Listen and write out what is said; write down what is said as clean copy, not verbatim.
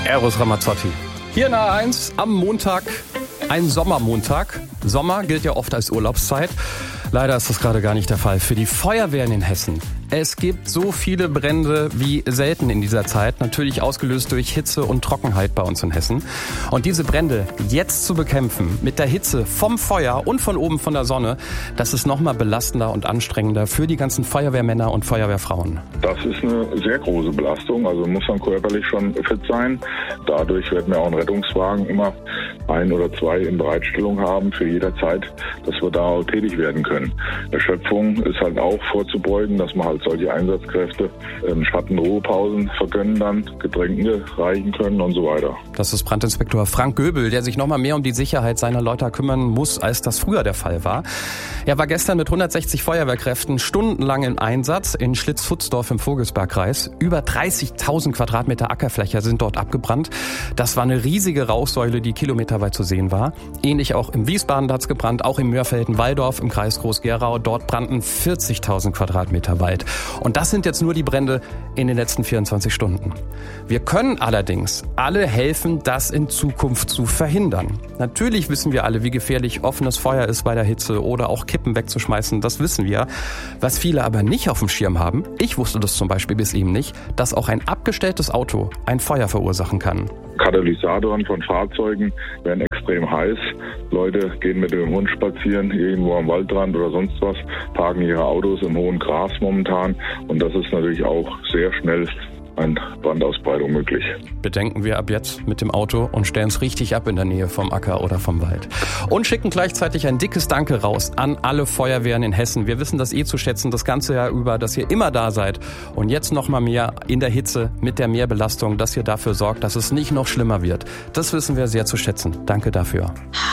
Eros Ramazzotti. Hier in A1 am Montag, ein Sommermontag. Sommer gilt ja oft als Urlaubszeit. Leider ist das gerade gar nicht der Fall für die Feuerwehren in Hessen. Es gibt so viele Brände wie selten in dieser Zeit, natürlich ausgelöst durch Hitze und Trockenheit bei uns in Hessen. Und diese Brände jetzt zu bekämpfen, mit der Hitze vom Feuer und von oben von der Sonne, das ist nochmal belastender und anstrengender für die ganzen Feuerwehrmänner und Feuerwehrfrauen. Das ist eine sehr große Belastung, also muss man körperlich schon fit sein. Dadurch werden wir auch einen Rettungswagen immer 1 oder 2 in Bereitstellung haben für jederzeit, dass wir da auch tätig werden können. Erschöpfung ist halt auch vorzubeugen, dass man halt solche Einsatzkräfte Schattenruhepausen vergönnen dann, Getränke reichen können und so weiter. Das ist Brandinspektor Frank Göbel, der sich nochmal mehr um die Sicherheit seiner Leute kümmern muss, als das früher der Fall war. Er war gestern mit 160 Feuerwehrkräften stundenlang im Einsatz in Schlitzfutzdorf im Vogelsbergkreis. Über 30.000 Quadratmeter Ackerfläche sind dort abgebrannt. Das war eine riesige Rauchsäule, die kilometerweit zu sehen war. Ähnlich auch im Wiesbaden hat's gebrannt, auch im Mörfelden-Walldorf im Kreis Groß-Gerau. Dort brannten 40.000 Quadratmeter Wald. Und das sind jetzt nur die Brände in den letzten 24 Stunden. Wir können allerdings alle helfen, das in Zukunft zu verhindern. Natürlich wissen wir alle, wie gefährlich offenes Feuer ist bei der Hitze oder auch Kippen wegzuschmeißen, das wissen wir. Was viele aber nicht auf dem Schirm haben, ich wusste das zum Beispiel bis eben nicht, dass auch ein abgestelltes Auto ein Feuer verursachen kann. Katalysatoren von Fahrzeugen werden extrem heiß. Leute gehen mit dem Hund spazieren, irgendwo am Waldrand oder sonst was, parken ihre Autos im hohen Gras momentan. Und das ist natürlich auch sehr schnell eine Brandausbreitung möglich. Bedenken wir ab jetzt mit dem Auto und stellen es richtig ab in der Nähe vom Acker oder vom Wald. Und schicken gleichzeitig ein dickes Danke raus an alle Feuerwehren in Hessen. Wir wissen das zu schätzen, das ganze Jahr über, dass ihr immer da seid. Und jetzt noch mal mehr in der Hitze mit der Mehrbelastung, dass ihr dafür sorgt, dass es nicht noch schlimmer wird. Das wissen wir sehr zu schätzen. Danke dafür.